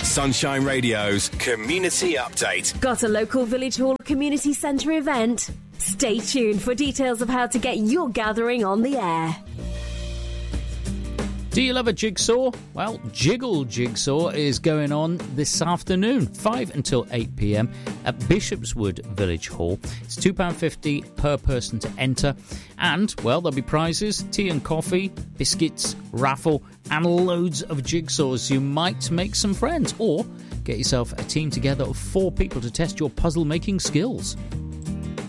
Sunshine Radio's Community Update. Got a local Village Hall Community Centre event? Stay tuned for details of how to get your gathering on the air. Do you love a jigsaw? Well, Jiggle Jigsaw is going on this afternoon, 5 until 8 p.m. at Bishopswood Village Hall. It's £2.50 per person to enter. And, well, there'll be prizes, tea and coffee, biscuits, raffle, and loads of jigsaws. You might make some friends or get yourself a team together of 4 people to test your puzzle-making skills.